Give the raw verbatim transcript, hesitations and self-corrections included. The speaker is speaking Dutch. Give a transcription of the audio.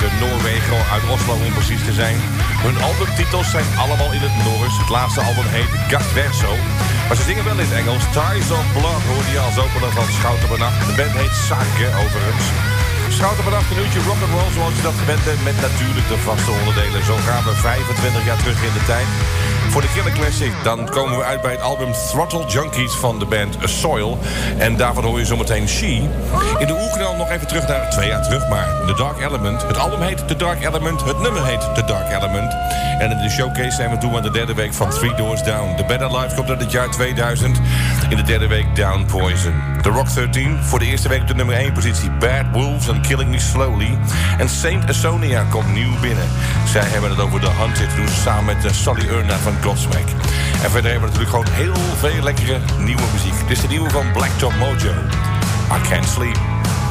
Noorwegen, uit Oslo om precies te zijn. Hun albumtitels zijn allemaal in het Noors. Het laatste album heet Gastverso. Maar ze zingen wel in het Engels. Ties of Blood hoorde je als opener van Schout op een Nacht. De band heet Sake, overigens. Schout op een Nacht, een uurtje rock'n'roll zoals je dat gewend bent. Met natuurlijk de vaste onderdelen. Zo gaan we vijfentwintig jaar terug in de tijd. Voor de Killer Classic, dan komen we uit bij het album Throttle Junkies van de band A Soil. En daarvan hoor je zometeen She. In de oerknal nog even terug naar twee jaar terug, maar The Dark Element. Het album heet The Dark Element, het nummer heet The Dark Element. En in de showcase zijn we toe aan de derde week van Three Doors Down. The Better Life komt uit het jaar tweeduizend. In de derde week Down Poison. The Rock dertien, voor de eerste week op de nummer één positie Bad Wolves and Killing Me Slowly. En Saint Asonia komt nieuw binnen. Zij hebben het over The Hunted, doen samen met uh, Sully Erna van Godsmack. En verder hebben we natuurlijk gewoon heel veel lekkere nieuwe muziek. Dit is de nieuwe van Blacktop Mojo. I Can't Sleep.